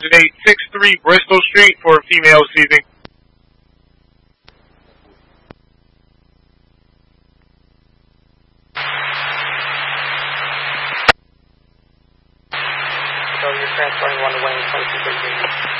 designate 63 Bristol Street for female seizing. So you're transferring one away in place of